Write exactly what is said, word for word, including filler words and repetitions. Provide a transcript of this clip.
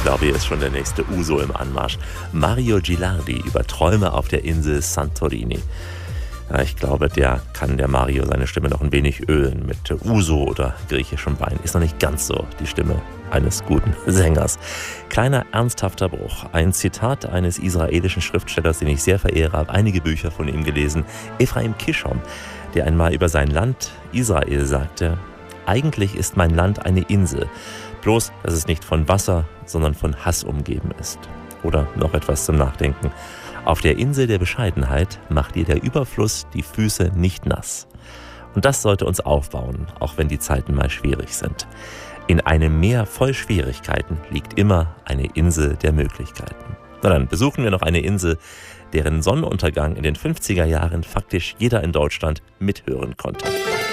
glaube, hier ist schon der nächste Uso im Anmarsch. Mario Gilardi über Träume auf der Insel Santorini. Ja, ich glaube, der kann der Mario seine Stimme noch ein wenig ölen mit Uso oder griechischem Wein. Ist noch nicht ganz so die Stimme eines guten Sängers. Kleiner ernsthafter Bruch. Ein Zitat eines israelischen Schriftstellers, den ich sehr verehre, habe einige Bücher von ihm gelesen. Ephraim Kishon, der einmal über sein Land Israel sagte: Eigentlich ist mein Land eine Insel, bloß dass es nicht von Wasser, sondern von Hass umgeben ist. Oder noch etwas zum Nachdenken. Auf der Insel der Bescheidenheit macht dir der Überfluss die Füße nicht nass. Und das sollte uns aufbauen, auch wenn die Zeiten mal schwierig sind. In einem Meer voll Schwierigkeiten liegt immer eine Insel der Möglichkeiten. Na dann besuchen wir noch eine Insel, deren Sonnenuntergang in den fünfziger Jahren faktisch jeder in Deutschland mithören konnte.